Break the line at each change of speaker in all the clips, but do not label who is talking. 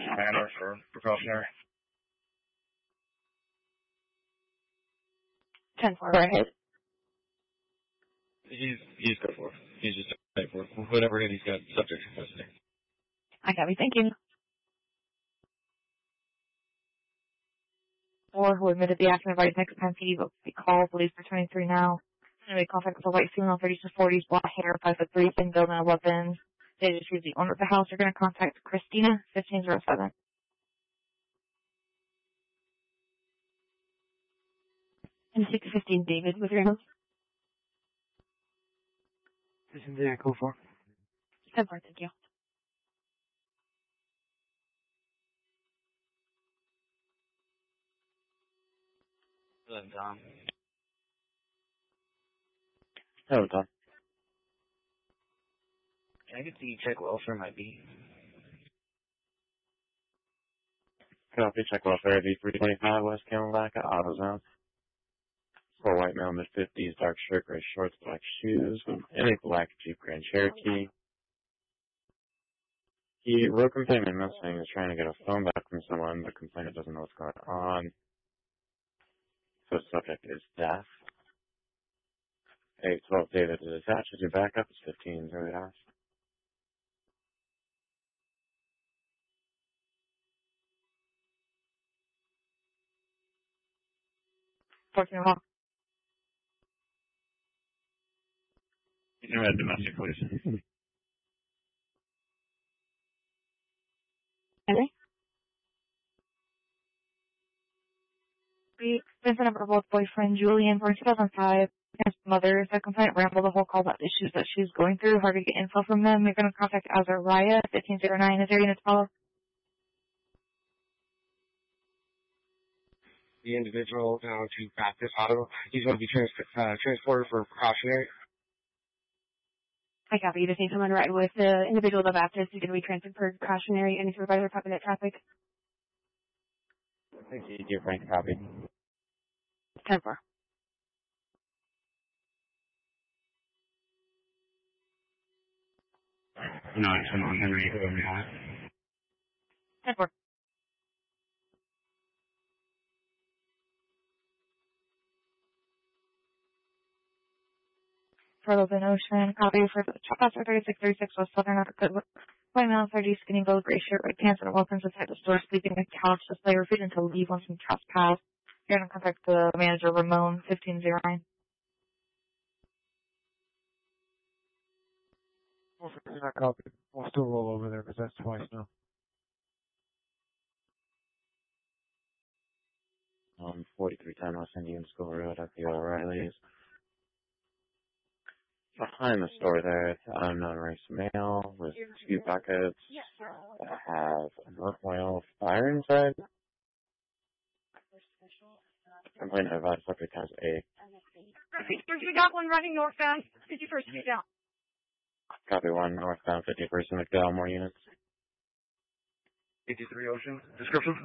manner for precautionary.
10-4, go ahead.
He's good for it. He's just paid for it. Whatever it is, he's got subject to custody.
I got me thinking. 4 who admitted the action advised next time PD will be called. Police for 23 now. Anyway, contact with a white female, 30s to 40s, black hair, 5'3", thin build, and a weapon. They just choose the owner of the house. They're going to contact Christina, 1507. And 615 David with your house.
This is the code for.
10-4, thank you.
Tom. Hello, Tom. Can I get the check welfare might be? Copy, check welfare, V325, West Camelback, AutoZone. For white male, mid-50s, dark shirt, gray shorts, black shoes, and a black Jeep Grand Cherokee. He wrote complaint missing, is trying to get a phone back from someone. The complainant doesn't know what's going on. So the subject is deaf. 812 David is attached. Is your backup? It's 15 0 off. You had domestic police.
Okay. Vincent and both boyfriend Julian born 2005. His mother, the complainant rambled the whole call about issues that she's going through. Hard to get info from them. You're going to contact Azariah, 1509. Is there a unit to follow?
The individual down to Baptist Auto. He's going to be transported for precautionary.
I copy. You just need someone to ride with the individual to Baptist. He's going to be transferred for precautionary. Any supervisor copy that traffic?
Thank you, dear Frank. Copy.
10-4.
No, it's on Henry.
10-4. For Open Ocean, copy for the Pastor 3636 West Southern Africa. White male, 30, skinny build, gray shirt, red pants, and weapons inside the store, sleeping on a couch, display refusing to leave once some trespass. You're going to contact the manager, Ramon, 1509.
Well, if you're not copied, we'll still roll over there because that's twice now.
4310 West Indian School Road at the O'Reilly's. Behind the store there, it's an unknown race male with 2 buckets that have an oil fire inside. Complaint about subject has a.
We got one running northbound, 51st Street down.
Copy 1, northbound 51st and McDowell, more units.
83 Ocean. Description?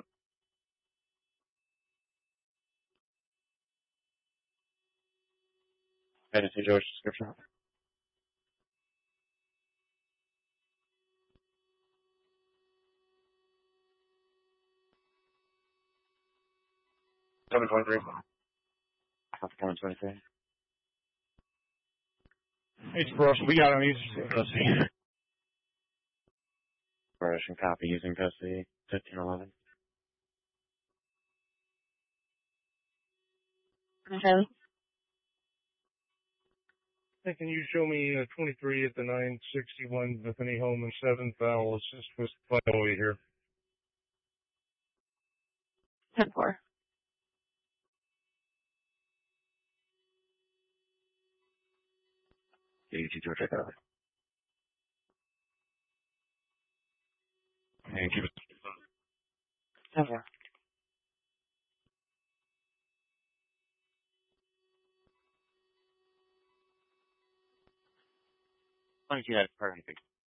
Headed to George, description.
Seven 23.
Half coming 23.
It's for us. We got him. He's
custody. Russian copy using custody 1511.
Okay.
Hey, can you show me 23 at the 961 Bethany Home and 7th? I'll assist with finally here.
10-4.
Yeah, you two check out. And keep it.
10-4.
Why don't you have perfect?